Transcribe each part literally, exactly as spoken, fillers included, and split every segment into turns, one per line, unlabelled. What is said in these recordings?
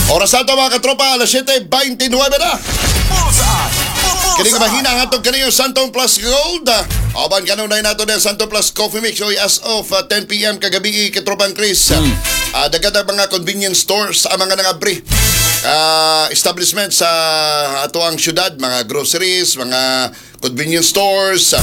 Oras na ito mga katropa, alas siyete twenty-nine na. Kini ka mahina ang atong kaniyong Santong Plus Gold. Oban kanunay nato ng Santong Plus Coffee Mix. So as of uh, ten p.m. kagabi katropang Chris. Mm. Uh, Dagat ang mga convenience stores ang mga nangabri. Uh, establishment sa ato ang syudad, mga groceries, mga convenience stores.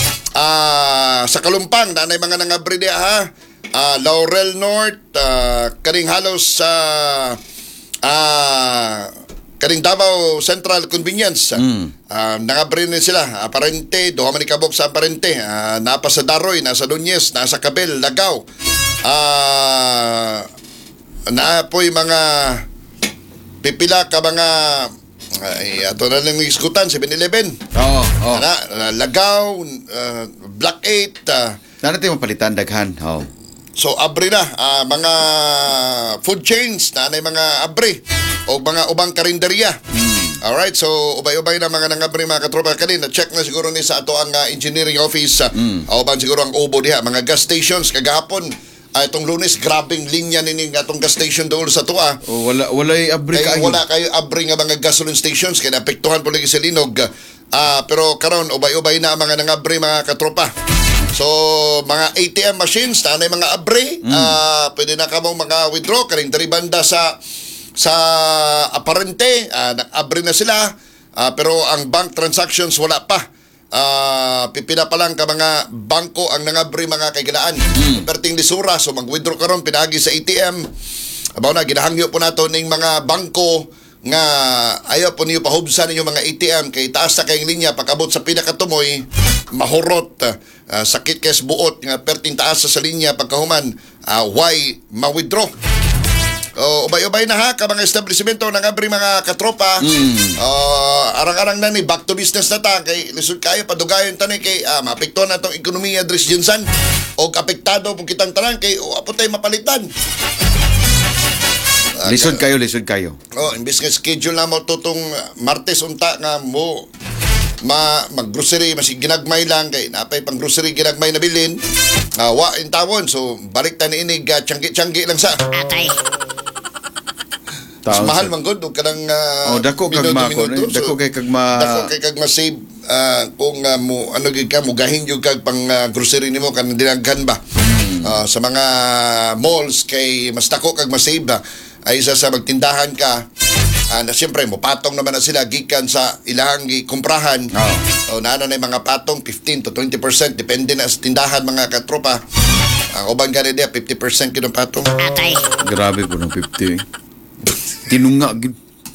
Uh, sa Kalumpang, na mga nangabri diya ha. Uh, Laurel North, uh, kaning halos sa uh, uh, kaning Davao Central Convenience. Mm. Uh, nangabri rin sila. Aparente, duha man ikabok sa Aparente. Uh, napa sa Daroy, nasa Dunyes, nasa Cabel, Lagaw. Uh, na po'y mga pipila ka mga ay, ato na lang iskutan, seven eleven. Oo, oo. Na, Lagaw, uh, Black eight. Uh,
na natin mapalitan, daghan. Oo.
So, abri na. Uh, mga food chains na na mga abri. O mga ubang karinderya. Mm. Alright, so ubay-ubay na mga nangabri mga katropa kanina. Check na siguro ni sa ato ang uh, engineering office. Uh, mm. O ban siguro ang ubo diha. Mga gas stations kagahapon. Uh, itong Lunes, grabing linya nining atong gas station doon sa tuwa.
Oh, wala wala abri
kayo. Wala kayo abri nga mga gasoline stations kaya naapektuhan po lagi sa linog. Uh, pero karon ubay-ubay na mga nangabri mga katropa. So, mga A T M machines na na mga abri. Mm. Uh, pwede na kamong mga withdraw. Karing dari banda sa sa Aparente. Uh, nag-abri na sila. Uh, pero ang bank transactions wala pa. Uh, pipila pa lang ka mga bangko ang nangabri mga kaigalaan. Mm. Perting lisura. So, mag-withdraw karon pinagi sa A T M. Abaw na, ginahangyo po nato ng mga bangko nga ayaw po niyo pahubsan ninyo mga A T M kay taas na kayong linya pagkabot sa pinakatumoy mahurot uh, sakit kes buot nga perting taas sa linya pagkahuman uh, why ma-withdraw. Uh, ubay-ubay na ha ka mga establishmento ng abri mga katropa. Mm. Uh, arang-arang na ni back to business na ta kay lisod kayo padugayon tanay kay uh, maapektuhan na itong ekonomiya Dres Jinsan o apektado po kitang tanan kay o apotay mapalitan.
Lisod kayo, lisod kayo.
Oh, imbis nga schedule na mo tutong Martes unta nga mo ma mag-grocery mas ginagmay lang kay napay pang grocery ginagmay na bilin. Uh, wa in tawon so balik ta ni inig uh, tiyanggi-tiyanggi lang sa. Atay. Mas mahal man gud kanang uh,
oh, dako kag ma ko, so, dako kay kag ma
dako kay kag ma-save uh, kung uh, mo ano gid ka mo gahin jud kag pang uh, grocery nimo kan dinaghan ba. Hmm. Uh, sa mga malls kay mas dako kag ma-save ba. Ay isa sa magtindahan ka uh, na siyempre mo patong naman na sila gikan sa ilang kumprahan. Oh. So naano na yung mga patong fifteen to twenty percent depende na sa tindahan mga katropa. Ang uh, ubang gani dia fifty percent kinong patong. Atay.
Grabe po ng fifty. Tinunga gid.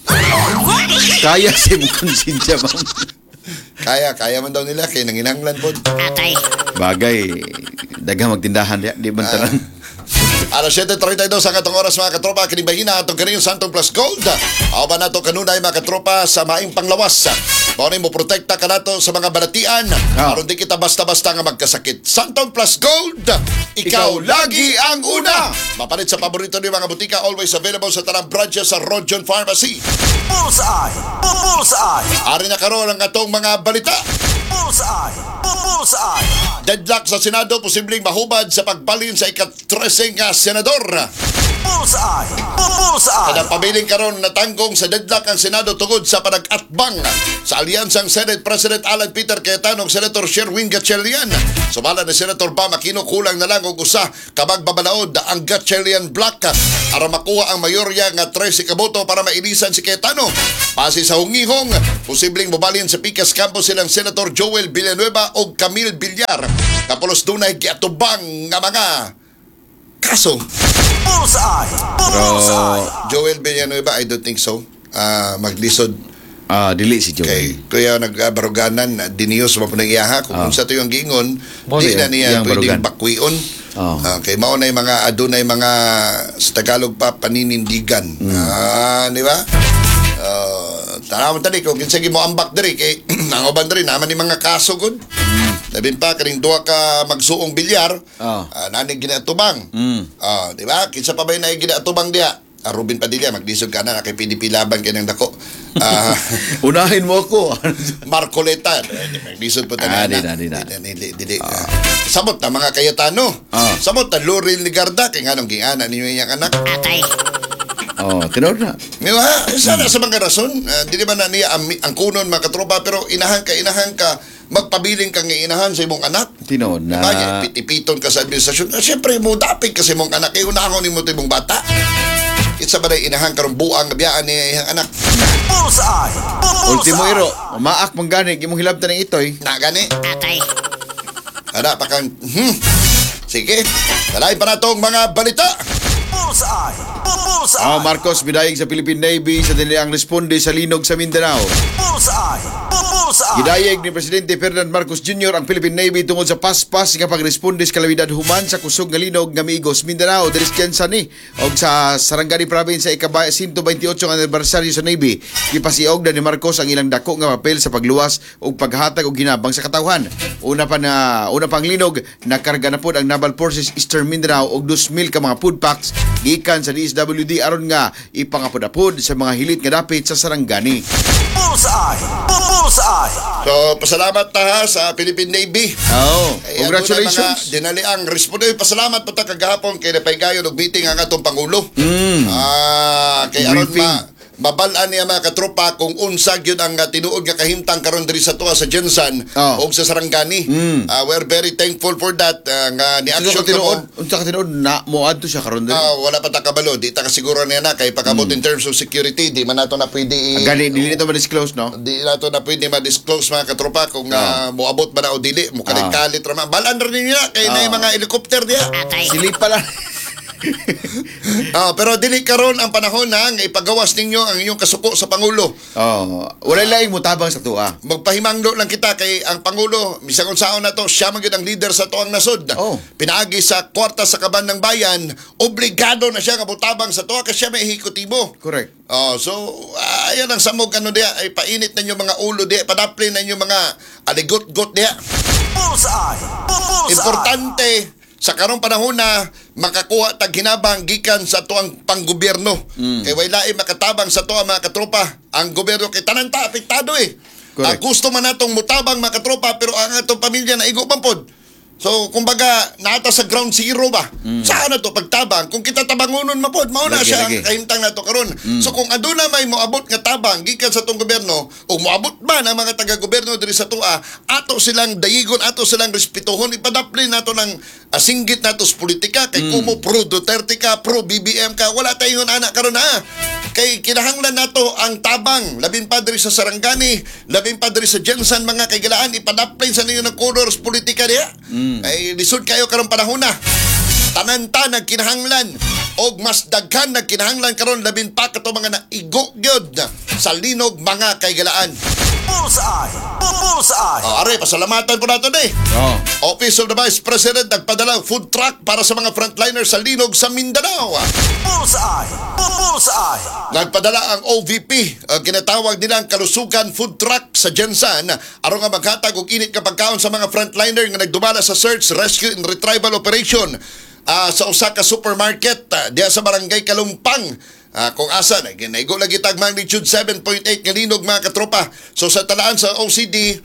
Kaya si mo konsensya ma'am.
Kaya kaya man daw nila kay nanginanglan pod. Atay.
Bagay daghang magtindahan dia di man tanan. Uh,
Alas siyete thirty-two sa katong oras mga katropa kinibahina atong kaniyong Santong Plus Gold. Awa ba nato kanunay mga katropa sa maing panglawas. Mao ni mo protekta ka nato sa mga balatian. Aron di kita basta-basta nga magkasakit. Santong Plus Gold, ikaw, ikaw lagi ang una. Mapalit sa paborito ni mga butika always available sa tanang branches sa Rojon Pharmacy.
Bullseye! Bullseye!
Ari na karon ang atong mga balita.
Bullseye! Bullseye!
Deadlock sa Senado, posibleng mahubad sa pagbalin sa ika-tracing nga senador.
Bullseye! Bullseye!
Kada pabiling karon natanggong sa deadlock ang Senado tungod sa panag-atbang sa alyansang Senate President Alan Peter Cayetano ug Senator Sherwin Gatchalian. Sumala ni Senator Bam Aquino kulang na lang og usa ka magbabalaod ang Gatchalian Block para makuha ang mayorya nga trese ka boto para mailisan si Cayetano. Pasi sa hungihong, posibleng mobalin sa Picas Campus silang Senator Joel Villanueva o Camille Villar. Kapulos dunay giatubang nga mga kaso.
Bullseye! Bullseye!
Joel Villanueva, I don't think so. Uh, maglisod.
Ah, uh, dili si Joel.
Kay kuya nagbaruganan diniyos mo punang iyaha kung oh. Sa to yung gingon, di na niya pwedeng bakwion. Oh. Uh, kay mao na mga adunay mga sa Tagalog pa paninindigan. Mm. Ah, di ba? Uh, tanaw tani ko kinsay mo ambak diri kay ang uban diri naman ni mga kaso gud. Mm. Labin pa kaning duha ka magsuong bilyar. Oh. Uh, nani ginatubang. Mm. Uh, di ba? Kinsa pa ba na ginatubang diha? Uh, Ruben Padilla, maglisod ka na kay P D P laban kay nang dako. Uh,
Unahin mo ako.
Marcoleta, maglisod po tanan.
Ah, di na, di na.
Dili, dili. Samot na mga Cayetano. Oh. Samot na Laurel Ligarda kay nganong gingana ninyo iyang anak. Atay.
Oh, tinod na.
Di ba? Sana sa mga rason. Uh, di naman na niya ang, ang kunon mga katropa, pero inahan ka, inahan ka, magpabiling kang inahan sa imong anak.
Tinod na.
Diba? Pitipiton ka sa administrasyon. Ah, Siyempre, mo dapig kasi mong anak. Kaya unahon mo ito imong bata. Itsa ba na inahan karong buang biyaan niya iyang anak.
Bullseye!
Ultimo
Bullseye!
iro, maak mangganig imong hilabtan ng itoy.
Na gani.
Atay.
Ada pa kang... Hmm. Sige. Talay pa na itong mga balita.
Bullseye! Bullseye!
Ah, Marcos bidayeg sa Philippine Navy sa dinilang responde sa linog sa Mindanao.
Bullseye! Bullseye!
Gidayeg ni Presidente Ferdinand Marcos Junior ang Philippine Navy tungod sa paspas nga pagresponde sa kalawidad human sa kusog nga linog nga miigos Mindanao diri sa Kiansa ni og sa Sarangani Province sa ikabay one twenty-eight nga anibersaryo sa Navy. Gipasiog na ni Marcos ang ilang dako nga papel sa pagluwas ug paghatag og ginabang sa katawhan. Una pa na una pang linog nakarga na pod ang Naval Forces Eastern Mindanao og two thousand ka mga food packs gikan sa D S W D aron nga ipangapod-apod sa mga hilit nga dapit sa Sarangani.
Bullseye! Bullseye!
So, pasalamat ta ha sa Philippine Navy.
Oh,
Ay,
congratulations.
Dinali ang responde. Pasalamat po ta kagahapon kay napaygayon og meeting ang atong pangulo.
Mm.
Ah, kay aron
Briefing.
ma mabalaan niya mga katropa kung unsa gyud ang uh, tinuod nga kahimtang karon diri sa tuwa sa Jensan
Oh.
og sa Sarangani.
Mm.
Ah, we're very thankful for that uh, nga ni
Unsa
action
ka tinuod?
kamo.
Unsa ka tinuod na mo adto siya karon diri?
Ah, wala pa ta kabalo, di ta kasiguro niya na kay pagabot in terms of security, di man nato na pwede i-
Gani dili nito ma-disclose no?
di nato na pwede ma-disclose mga katropa kung uh, moabot ba na o dili, mo kalit-kalit ra man. Balaan rin niya kay na yung mga helicopter diya.
Atay.
Silip pala.
Ah, pero dili karon ang panahon na nga ipagawas ninyo ang inyong kasuko sa pangulo.
Oh, wala laing mutabang sa tuwa.
Magpahimangno lang kita kay ang pangulo, bisag unsaon na to, siya man gyud ang leader sa tuang nasod.
Oh.
Pinaagi sa kwarta sa kaban ng bayan, obligado na siya nga mutabang sa tuwa kasi siya may ehekutibo.
Correct.
Oh, so uh, ayan ang samog ano dia, ay painit na yung mga ulo dia, padaplin na yung mga aligot-got dia.
Bullseye! Bullseye!
Importante sa karong panahon na makakuha tag hinabang gikan sa tuang panggobyerno. Kay way lain makatabang sa tuwa mga katropa. Ang gobyerno kay tanan ta apektado eh.
Correct.
Ang gusto man natong mutabang mga katropa pero ang atong pamilya na igo pampod. So, kumbaga, nata sa ground zero ba? Saan na to pagtabang? Kung kita tabangunon mapod, mauna
Lagi,
siya
lagi.
ang kahimtang nato karon. So, kung aduna may moabot nga tabang gikan sa tong gobyerno o moabot man ang mga taga-gobyerno diri sa tua, ato silang dayigon, ato silang respetuhon, ipadaplin nato ng uh, singgit nato sa politika kay kumo pro Duterte ka, pro B B M ka, wala tayong anak karon na. Kay kinahanglan nato ang tabang, labing pa diri sa Sarangani, labing pa diri sa Jensan, mga kaigalaan ipadaplin sa ninyo ng color sa politika niya. Ay lisod kayo karong panahon na. Tananta nagkinahanglan og mas daghan nagkinahanglan karon labing pa kato mga naigo gyud sa linog mga kaigalaan.
Bullseye! Bullseye!
Oh, are pasalamatan po nato ni.
Oh.
Office of the Vice President nagpadala ng food truck para sa mga frontliners sa linog sa Mindanao.
Bullseye! Bullseye!
Nagpadala ang O V P, ang ginatawag nilang kalusugan food truck sa Jensan aron nga maghatag og init nga pagkaon sa mga frontliner nga nagdumala sa search, rescue and retrieval operation ah, sa usa ka supermarket ah, diya sa barangay Kalumpang. Ah, kung asa na ginaigo lagi tag magnitude seven point eight nga linog mga katropa. So sa talaan sa O C D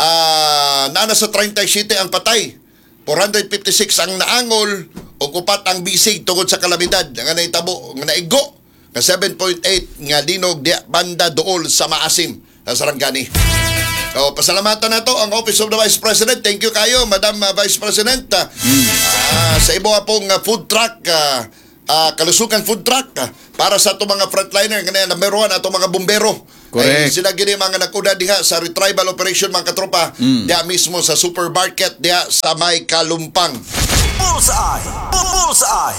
ah naa na sa thirty-seven ang patay. four hundred fifty-six ang naangol ug upat ang bisig tungod sa kalamidad nga nahitabo nga naigo nga seven point eight nga linog diya banda dool sa Maasim sa Sarangani. So, pasalamatan na to ang Office of the Vice President. Thank you kayo, Madam uh, Vice President. Uh, ah, sa ibo pong uh, food truck, uh, uh, kalusugan food truck uh, para sa itong mga frontliner, ganyan, number one, atong mga bumbero.
Correct.
Ay, sila gini mga nakuda diha sa retrieval operation mga katropa, diha mismo sa supermarket, diha sa may Kalumpang.
Bullseye! Bullseye!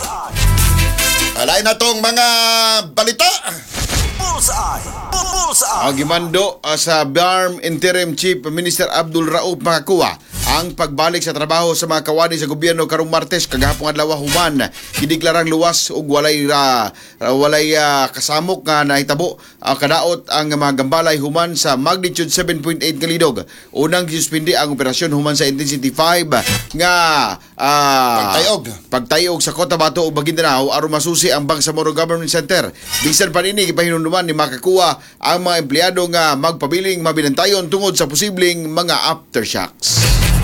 Alay na tong mga balita.
Bullseye! Bullseye!
Ang gimando uh, sa B A R M Interim Chief Minister Abdul Rauf Makakuwa ang pagbalik sa trabaho sa mga kawani sa gobyerno karong Martes kagahapon adlaw human gideklarang luwas ug walay uh, walay uh, kasamok nga nahitabo uh, kadaot ang mga gambalay human sa magnitude seven point eight nga lidog. Unang gisuspindi ang operasyon human sa intensity five nga uh,
Pagtayog.
pagtayog sa Cotabato ug Maguindanao aron masusi ang Bangsamoro Government Center. Bisan pa nini gipahinumduman ni Makakuwa ang mga empleyado nga magpabiling mabinantayon tungod sa posibleng mga aftershocks.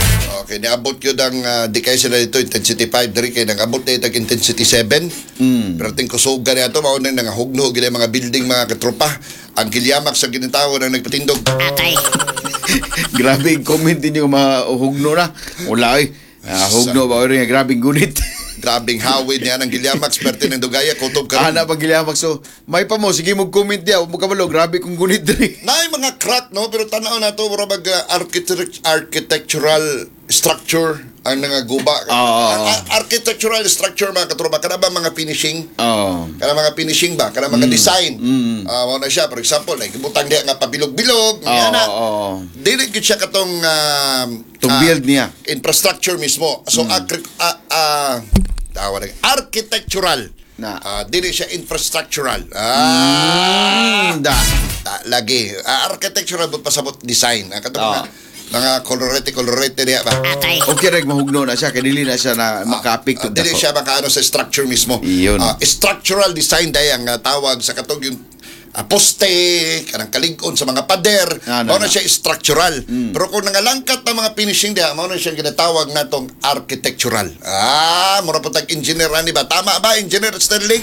Okay, niabot yun ang, ah, di kayo sila dito, intensity five, dari kayo, nang-abot na itag intensity seven.
Mm.
Pero ting kusuga na ito, mauna nang hugno, gila mga building, mga katropa. Ang kilyamak sa ginitawo na nagpatindog.
Grabe yung comment ninyo mahugno na. Wala eh. Ah, hugno ba rin nga grabing gunit.
Grabing hawid niya ng Gilyamak, sperte ng Dugaya, kutob ka rin.
Ana pag gilamak so may pa mo sige mo comment dia mo kabalo grabe kung gunit diri.
Na mga crack, no? Pero tanaw na ito, mura mag uh, architect- architectural structure ang nangaguba.
Oo.
Ar- architectural structure, mga katropa, kada ba mga finishing?
Oh.
Kada mga finishing ba? Kada mga design? Mm. Uh, na siya, for example, like, butang diya nga pabilog-bilog.
Oo.
nga na.
Oo.
Dili gid siya katong uh,
Tong
uh,
build niya.
infrastructure mismo. So, acri- uh, uh, tawag na- architectural.
Na.
Uh, dili siya infrastructural. Ah,
Mm, da.
Ah, lagi. Ah, architectural but pasabot design. Ah, katong
Oo.
mga, mga colorete colorete diya ba?
Okay reg mahugno na siya kay dili na siya na makapik
Ah,
tud
dili
dako.
siya makaano sa structure mismo.
Iyon.
Ah, structural design daya nga tawag sa katong yung ah, poste, kanang kalig-on sa mga pader,
Ah, no,
mao na
no.
siya structural. Pero kung nangalangkat ng mga finishing diya, mao na siya ginatawag natong architectural. Ah, mura po tag engineer ani ba? Tama ba, Engineer Sterling?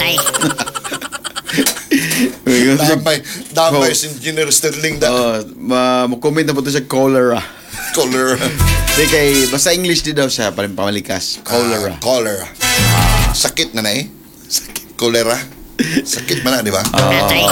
Damay, damay
Oh.
si Engineer Sterling da.
Oh, ma mo comment na po to sa cholera.
Color.
Di kay basta English di daw siya paling pamalikas. Cholera.
Ah, cholera. Sakit na na eh. Sakit. Cholera. Sakit man na, di ba?
Oo.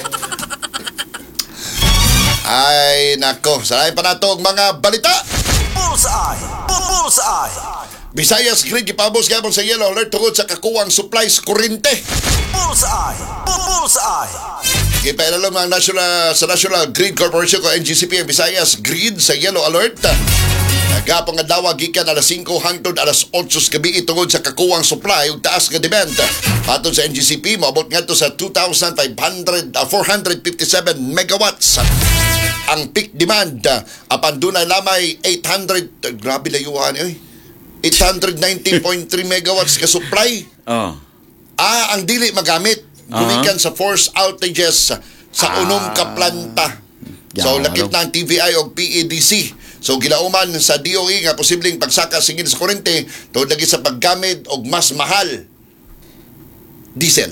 Ay, nako. Salain pa na to mga balita.
Bullseye! Bullseye!
Visayas Grid gipabos gabon sa yellow alert tungod sa kakuwang supplies kurente.
Bullseye! Bullseye!
Ipailalom ang National, sa National Grid Corporation ko N G C P ang Visayas Grid sa yellow alert. Nagapang adlaw gikan alas singko hangtod alas otso sa gabi tungod sa kakuwang supply ug taas nga demand. Patod sa N G C P moabot ngadto sa two thousand five hundred uh, four hundred fifty-seven megawatts. Ang peak demand uh, apan dunay lamay eight hundred uh, grabe layuhan oy. eight hundred ninety point three megawatts ka supply.
Oh.
Ah, ang dili magamit gumikan sa force outages sa
Ah.
unom ka planta. So
Yeah,
lakip
ano?
na ang T V I o P E D C. So gilauman sa D O E nga posibleng pagsaka singil sa kurente tungod lagi sa paggamit og mas mahal diesel.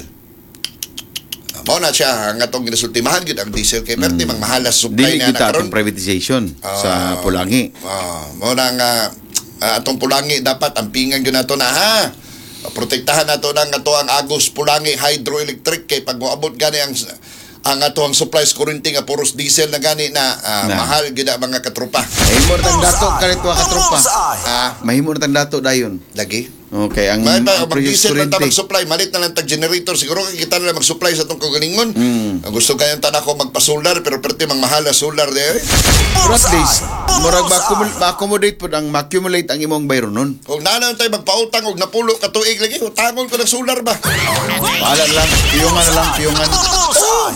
Ah, mao na siya ang atong ginasultimahan gyud ang diesel kay perti mang mahal na supply
Dili
na
kita
karon.
atong privatization sa
Ah.
Pulangi.
Ah, mo na nga ah, atong Pulangi dapat ang pingan gyud nato na ha. Protektahan nato nang ato ang Agos Pulangi Hydroelectric kay pag moabot gani ang ang ato ang supplies kurente nga puros diesel na gani na, ah,
Na.
mahal gyud ang mga katropa.
Mahimo na tang dato kanito ka tropa.
Bullseye!
Ah,
Mahimo na tang dato dayon.
lagi.
Okay, ang,
May pa
ang
mag-diesel man ta
kuryente.
mag-supply, malit na lang tag generator siguro kay kita na lang mag-supply sa tong kagalingon.
Mm.
Ang gusto kayong tanan ko magpa-solar pero perti mang mahal na solar de.
Pero at least, murag
Bullseye!
ma-accumulate, ma-accommodate po ang ma-accumulate ang imong bayron nun.
Kung nana tayo magpautang og napulo ka tuig lagi, utangon ko ng solar ba?
Bahala na lang, piyungan na lang, piyungan.
Bullseye!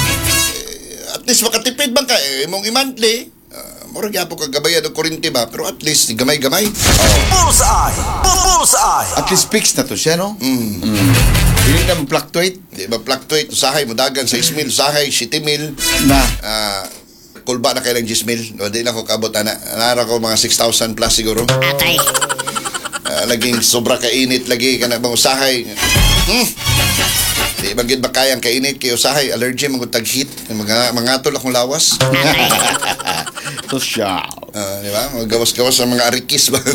At least makatipid bang ka eh, imong i-monthly. Uh, murag yapo ka gabayan og kuryente ba, pero at least gamay-gamay.
Bullseye! Bullseye!
At least fixed na to siya, no?
Mm.
Mm. Hindi na mag-fluctuate
Di ba fluctuate usahay mo dagan six mil, usahay seven mil.
na.
Ah, kulba na kailang ten mil. No, di na ko kabot ana. Nara ko mga six thousand plus siguro. Ah, laging sobra ka init lagi kana bang usahay. Hmm. Di ba gid ba kayang kainit kay usahay allergy man gud tag heat mga mga atol akong lawas.
To siya.
Ah, di ba? Magawas-gawas ang mga arikis ba?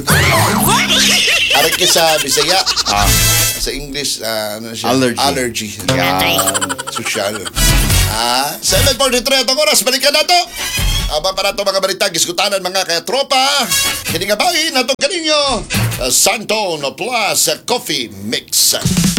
Arikis sa Bisaya.
Ah.
Sa English, ah, ano siya?
Allergy.
Allergy.
Yan.
Social. Ah, seven forty-three atong oras. Balikan na to. Aba para to mga balita. Giskutanan mga kaya tropa. Kini nga bahin atong kaninyo. Santon Plus Coffee Mix.